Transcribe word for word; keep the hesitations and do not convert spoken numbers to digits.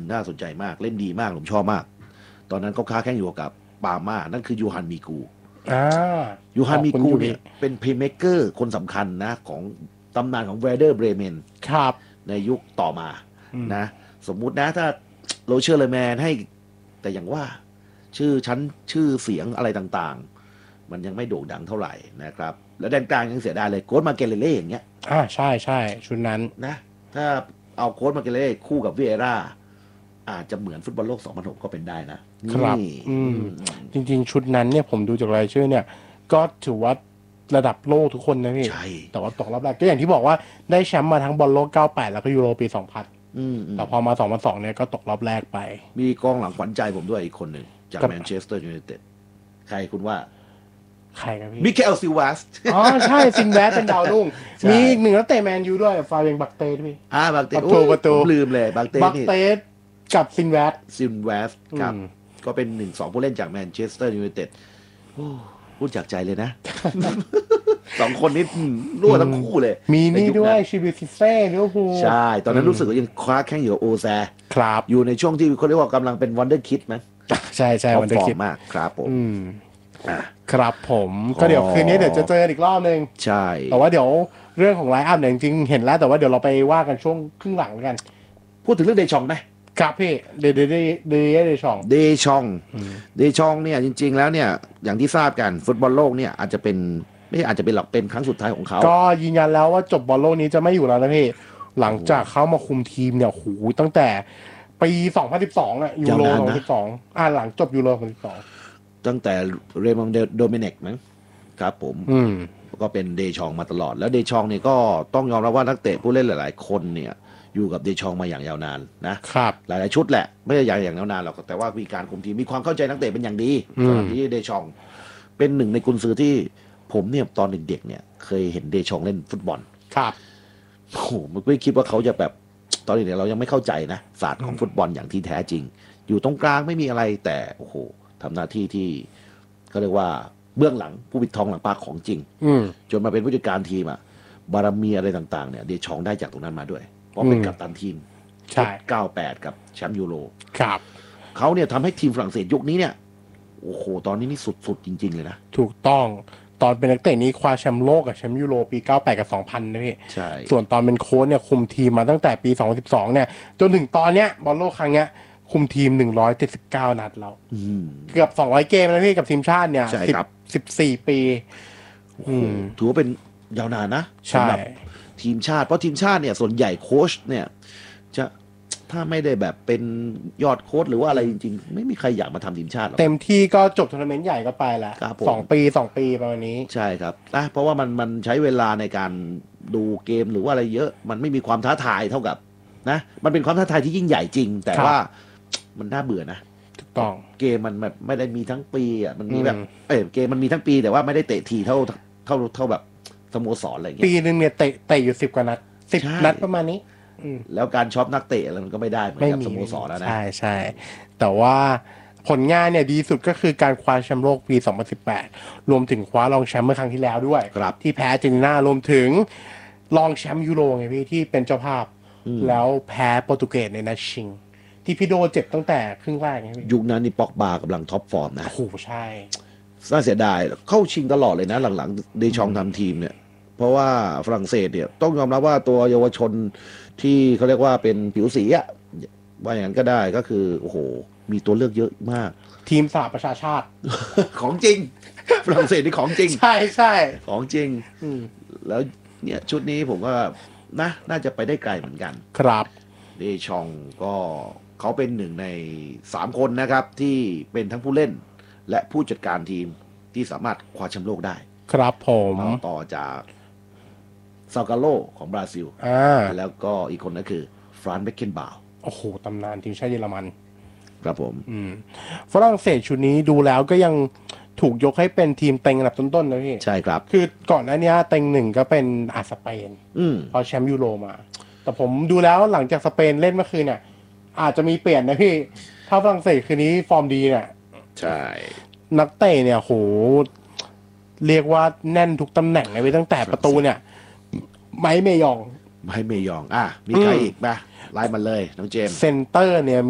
งน่าสนใจมากเล่นดีมากผมชอบมากตอนนั้นเขาค้าแข่งอยู่กับปาม่านั่นคือยูฮันมีกูยูฮันมีกูเนี่ยเป็นเพลย์เมคเกอร์คนสำคัญนะของตำนานของเวเดอร์เบรเมนครับในยุคต่อมานะสมมุตินะถ้าโรเชอร์เลแมนให้แต่อย่างว่าชื่อชั้นชื่อเสียงอะไรต่างๆมันยังไม่โด่งดังเท่าไหร่นะครับแล้วแดนกลางยังเสียดายเลยโค้ชมาเกเลเล่อย่างเงี้ยอ่าใช่ใช่ชุดนั้นนะถ้าเอาโค้ชมาเกเลเล่คู่กับวิเอร่าอาจจะเหมือนฟุตบอลโลกสองพันหกก็เป็นได้นะครับอืมจริงๆชุดนั้นเนี่ยผมดูจากรายชื่อเนี่ยก็ถือว่าระดับโลกทุกคนนะพี่ใช่แต่ว่าตกรอบแรกก็อย่างที่บอกว่าได้แชมป์มาทั้งบอลโลกเก้าสิบแปดแล้วก็ยูโรปีสองพันแต่พอมาสองพันสองเนี่ยก็ตกรอบแรกไปมีกองหลังขวัญใจผมด้วยอีกคนหนึ่งจากแมนเชสเตอร์ยูไนเต็ดใครคุณว่าใครครับพี่มิเกลซิลวาสอ๋อใช่ซินแวสเป็นดาวรุ่งมีอีกหนึ่งนักเตะแมนยูด้วยฟาเบียงบักเต้พี่อ่าบักเต้โอ้ประตูลืมเลยบักเต้บักเต้กับซินแวสซินแวสครับก็เป็นหนึ่งสองผู้เล่นจากแมนเชสเตอร์ยูไนเต็ดพูดจากใจเลยนะสองคนนี้รั่วทั้งคู่เลยมีนี่ด้วยชิบิซิเซ่ลิเวอร์พูลใช่ตอนนั้นรู้สึกว่ายังคว้าแข่งอยู่โอแซครับอยู่ในช่วงที่เขาเรียกว่ากำลังเป็นวันเดอร์คิดมั้ยใช่ใช่วันเดอร์คิดมากครับผมครับผมก็เดี๋ยวคืนนี้เดี๋ยวจะเจออีกรอบนึงใช่แต่ว่าเดี๋ยวเรื่องของไลน์อัพเนี่ยจริงๆเห็นแล้วแต่ว่าเดี๋ยวเราไปว่ากันช่วงครึ่งหลังกันพูดถึงเรื่องเดชองไหมครับพี่เดเดเดเดเดชองเดชองเดชองเนี่ยจริงๆแล้วเนี่ยอย่างที่ทราบกันฟุตบอลโลกเนี่ยอาจจะเป็นไม่อาจจะเป็นหลักเป็นครั้งสุดท้ายของเขาก็ยืนยันแล้วว่าจบบอลโลกนี้จะไม่อยู่แล้วนะพี่หลังจากเขามาคุมทีมเนี่ยโหตั้งแต่ปีสองพันสิบสองอ่ะยูโรสองพันสิบสองอ่าหลังจบยูโรสองพันสิบสองตั้งแต่เรมอนโดเมเนกมั้งครับผมก็เป็นเดชองมาตลอดแล้วเดชองเนี่ยก็ต้องยอมรับว่านักเตะผู้เล่นหลายๆคนเนี่ยอยู่กับเดชองมาอย่างยาวนานนะครับหลายๆชุดแหละไม่ใช่อย่างอย่างยาวนานหรอกแต่ว่ามีการคุมทีมมีความเข้าใจนักเตะเป็นอย่างดีสำหรับที่เดชองเป็นหนึ่งในกุนซือที่ผมเนี่ยตอนเด็กๆเนี่ยเคยเห็นเดชองเล่นฟุตบอลครับโอ้โหไม่คิดว่าเขาจะแบบตอนเด็กๆเรายังไม่เข้าใจนะศาสตร์ของฟุตบอลอย่างที่แท้จริงอยู่ตรงกลางไม่มีอะไรแต่โอ้โหทำหน้าที่ที่เขาเรียกว่าเบื้องหลังผู้ปิดทองหลังปากของจริงจนมาเป็นผู้จัดการทีมอะบารมีอะไรต่างๆเนี่ยเดชองได้จากตรงนั้นมาด้วยเพราะเป็นกัปตันทีมใช่เก้าสิบแปดกับแชมป์ยูโรครับเขาเนี่ยทำให้ทีมฝรั่งเศสยุคนี้เนี่ยโอ้โหตอนนี้นี่สุดๆจริงๆเลยนะถูกต้องตอนเป็นนักเตะนี้คว้าแชมป์โลกกับแชมป์ยูโรปีเก้าสิบแปดกับสองพันนะพี่ใช่ส่วนตอนเป็นโค้ชเนี่ยคุมทีมมาตั้งแต่ปีสองพันสิบสองเนี่ยจนถึงตอนเนี้ยบอลโลกครั้งเนี้ยคุมทีมหนึ่งร้อยเจ็ดสิบเก้านัดแล้วเกือบสองร้อยเกมแล้วพี่กับทีมชาติเนี่ยสิบ สิบสี่ปีถือว่าเป็นยาวนานนะสำหรับทีมชาติเพราะทีมชาติเนี่ยส่วนใหญ่โค้ชเนี่ยจะถ้าไม่ได้แบบเป็นยอดโค้ชหรือว่าอะไรจริงๆไม่มีใครอยากมาทำทีมชาติหรอกเต็มที่ก็จบทัวร์นาเมนต์ใหญ่ก็ไปแล้วสองปีสองปีประมาณนี้ใช่ครับนะเพราะว่ามันมันใช้เวลาในการดูเกมหรือว่าอะไรเยอะมันไม่มีความท้าทายเท่ากับนะมันเป็นความท้าทายที่ยิ่งใหญ่จริงแต่ว่ามันน่าเบื่อนะถูกต้องเกมมันแบบไม่ได้มีทั้งปีอ่ะมันมีแบบเออเกมมันมีทั้งปีแต่ว่าไม่ได้เตะทีเท่าเท่าเท่าแบบสโมสรอะไรอย่างเงี้ยปีนึงเนี่ยเตะเตะอยู่สิบกว่านัดสิบนัดประมาณนี้แล้วการช็อปนักเตะอะไรมันก็ไม่ได้เหมือนกับสโมสรแล้วนะใช่ใช่แต่ว่าผลงานเนี่ยดีสุดก็คือการคว้าแชมป์โลกปีสองพันสิบแปดรวมถึงคว้ารองแชมป์เมื่อครั้งที่แล้วด้วยที่แพ้อาร์เจนตินารวมถึงรองแชมป์ยูโรไงพี่ที่เป็นเจ้าภาพแล้วแพ้โปรตุเกสในนัดชิงที่พี่โดเจ็บตั้งแต่ครึ่งแรกไงพี่ยุคนั้นนี่ป็อกบากำลังท็อปฟอร์มนะโอ้โหใช่น่าเสียดายเข้าชิงตลอดเลยนะหลังๆเดชองทำทีมเนี่ยเพราะว่าฝรั่งเศสเนี่ยต้องยอมรับว่าตัวเยาวชนที่เขาเรียกว่าเป็นผิวสีอะว่าอย่างนั้นก็ได้ก็คือโอ้โหมีตัวเลือกเยอะมากทีมสหประชาชาติของจริงฝรั่งเศสนี่ของจริงใช่ใช่ของจริงแล้วเนี่ยชุดนี้ผมก็นะน่าจะไปได้ไกลเหมือนกันครับเดชองก็เขาเป็นหนึ่งในสามคนนะครับที่เป็นทั้งผู้เล่นและผู้จัดการทีมที่สามารถคว้าแชมป์โลกได้ครับผมต่อจากซากาโลของบราซิลแล้วก็อีกคนก็คือฟรานซ์เบคเคนบาวโอ้โหตำนานทีมชาติเยอรมันครับผมฝรั่งเศสชุดนี้ดูแล้วก็ยังถูกยกให้เป็นทีมเต็งอันดับต้นๆนะพี่ใช่ครับคือก่อนหน้านี้เต็งหนึ่งก็เป็นอาสเปนพอแชมป์ยูโรมาแต่ผมดูแล้วหลังจากสเปนเล่นเมื่อคืนเนี่ยอาจจะมีเปลี่ยนนะพี่ถ้าฝรั่งเศสคืนนี้ฟอร์มดีเนี่ยใช่นักเตะเนี่ยโหเรียกว่าแน่นทุกตำแหน่งเลยตั้งแต่ประตูเนี่ยไมค์เมยองไมค์เมยองอ่ะมีใครอีกป่ะไล่มาเลยน้องเจมส์เซนเตอร์เนี่ย